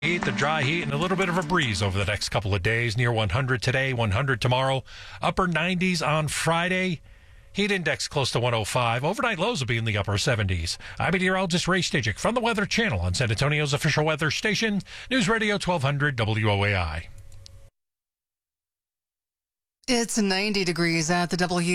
The dry heat and a little bit of a breeze over the next couple of days. Near 100 today, 100 tomorrow. Upper 90s on Friday. Heat index close to 105. Overnight lows will be in the upper 70s. I'm meteorologist Ray Stajic from the Weather Channel on San Antonio's official weather station, News Radio 1200 WOAI. It's 90 degrees at the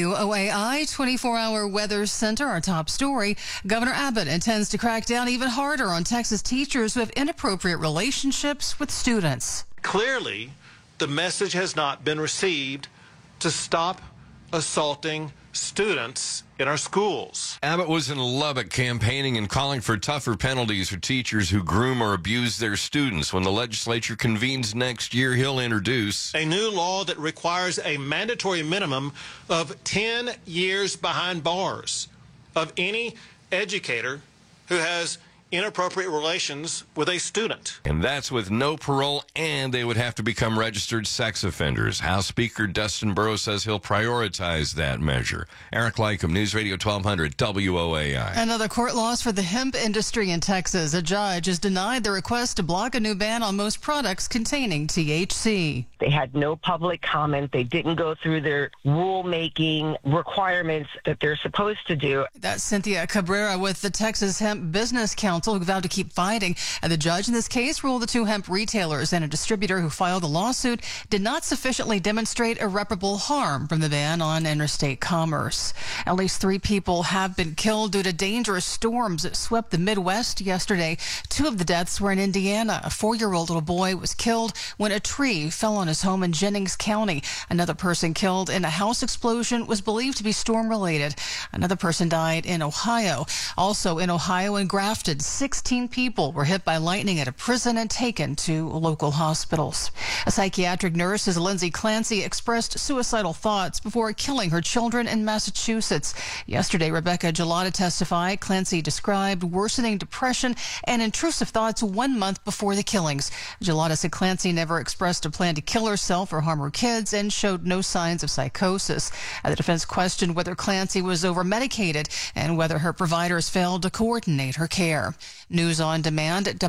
WOAI 24-hour weather center. Our top story, Governor Abbott intends to crack down even harder on Texas teachers who have inappropriate relationships with students. Clearly, the message has not been received to stop assaulting students in our schools. Abbott was in Lubbock campaigning and calling for tougher penalties for teachers who groom or abuse their students. When the legislature convenes next year, he'll introduce a new law that requires a mandatory minimum of 10 years behind bars of any educator who has inappropriate relations with a student. And that's with no parole, and they would have to become registered sex offenders. House Speaker Dustin Burrows says he'll prioritize that measure. Eric Lycum, News Radio 1200 WOAI. Another court loss for the hemp industry in Texas. A judge has denied the request to block a new ban on most products containing THC. They had no public comment. They didn't go through their rulemaking requirements that they're supposed to do. That's Cynthia Cabrera with the Texas Hemp Business Council, who vowed to keep fighting. And the judge in this case ruled the two hemp retailers and a distributor who filed the lawsuit did not sufficiently demonstrate irreparable harm from the ban on interstate commerce. At least 3 people have been killed due to dangerous storms that swept the Midwest yesterday. 2 of the deaths were in Indiana. A 4-year-old little boy was killed when a tree fell on his home in Jennings County. Another person killed in a house explosion was believed to be storm-related. Another person died in Ohio. Also in Ohio and Grafton, 16 people were hit by lightning at a prison and taken to local hospitals. A psychiatric nurse, Lindsay Clancy, expressed suicidal thoughts before killing her children in Massachusetts. Yesterday, Rebecca Gelada testified. Clancy described worsening depression and intrusive thoughts 1 month before the killings. Gelada said Clancy never expressed a plan to kill herself or harm her kids and showed no signs of psychosis. The defense questioned whether Clancy was over-medicated and whether her providers failed to coordinate her care. News on demand at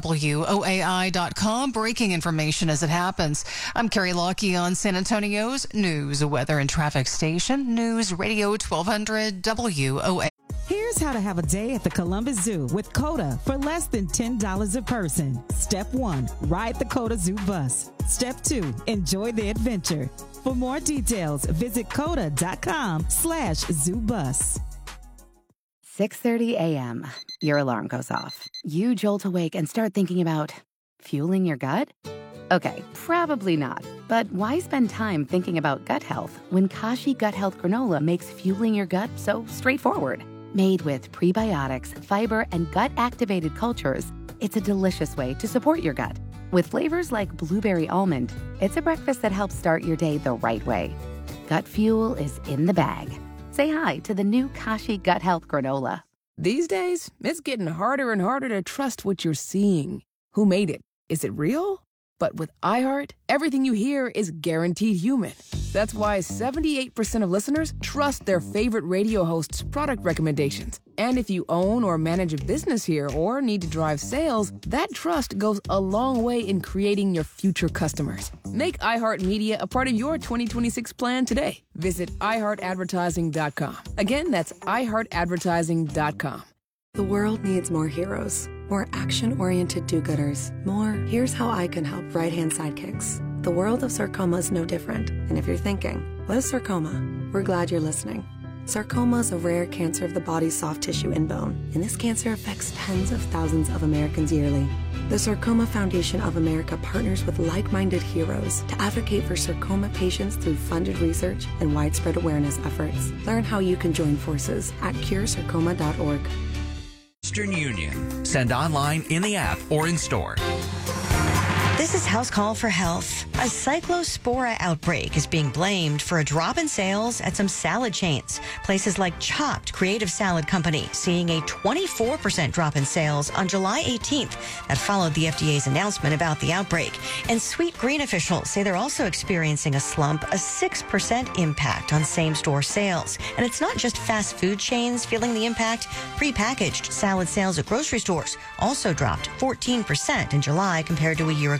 WOAI.com. Breaking information as it happens. I'm Carrie Lockie on San Antonio's news, weather, and traffic station, News Radio 1200 WOAI. Here's how to have a day at the Columbus Zoo with COTA for less than $10 a person. Step 1, ride the COTA Zoo bus. Step 2, enjoy the adventure. For more details, visit COTA.com/zoobus. 6:30 a.m. Your alarm goes off. You jolt awake and start thinking about fueling your gut? Okay, probably not. But why spend time thinking about gut health when Kashi Gut Health Granola makes fueling your gut so straightforward? Made with prebiotics, fiber, and gut-activated cultures, it's a delicious way to support your gut. With flavors like blueberry almond, it's a breakfast that helps start your day the right way. Gut fuel is in the bag. Say hi to the new Kashi Gut Health Granola. These days, it's getting harder and harder to trust what you're seeing. Who made it? Is it real? But with iHeart, everything you hear is guaranteed human. That's why 78% of listeners trust their favorite radio hosts' product recommendations. And if you own or manage a business here or need to drive sales, that trust goes a long way in creating your future customers. Make iHeartMedia a part of your 2026 plan today. Visit iHeartAdvertising.com. Again, that's iHeartAdvertising.com. The world needs more heroes, more action-oriented do-gooders, more here's how I can help right-hand sidekicks. The world of sarcoma is no different. And if you're thinking, what is sarcoma? We're glad you're listening. Sarcoma is a rare cancer of the body's soft tissue and bone, and this cancer affects tens of thousands of Americans yearly. The Sarcoma Foundation of America partners with like-minded heroes to advocate for sarcoma patients through funded research and widespread awareness efforts. Learn how you can join forces at curesarcoma.org. Western Union. Send online, in the app, or in store. This is House Call for Health. A cyclospora outbreak is being blamed for a drop in sales at some salad chains. Places like Chopped Creative Salad Company seeing a 24% drop in sales on July 18th. That followed the FDA's announcement about the outbreak. And Sweet Green officials say they're also experiencing a slump, a 6% impact on same-store sales. And it's not just fast food chains feeling the impact. Prepackaged salad sales at grocery stores also dropped 14% in July compared to a year ago.